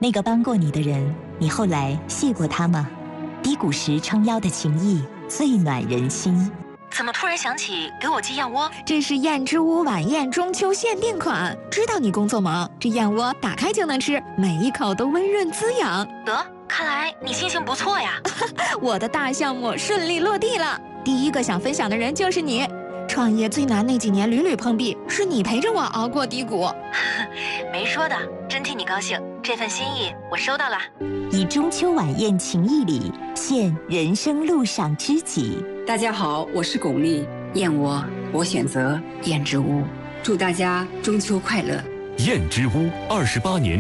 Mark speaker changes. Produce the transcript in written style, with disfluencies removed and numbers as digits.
Speaker 1: 那个帮过你的人，你后来谢过他吗？低谷时撑腰的情谊，最暖人心。
Speaker 2: 怎么突然想起给我寄燕窝？
Speaker 3: 这是燕之屋晚宴中秋限定款，知道你工作忙，这燕窝打开就能吃，每一口都温润滋养。
Speaker 2: 得，看来你心情不错呀。
Speaker 3: 我的大项目顺利落地了，第一个想分享的人就是你。创业最难那几年屡屡碰壁，是你陪着我熬过低谷。
Speaker 2: 没说的，真替你高兴，这份心意我收到了。
Speaker 1: 以中秋晚宴情谊礼，献人生路上知己。
Speaker 4: 大家好，我是巩俐，燕窝我选择燕之屋，祝大家中秋快乐。
Speaker 5: 燕之屋28年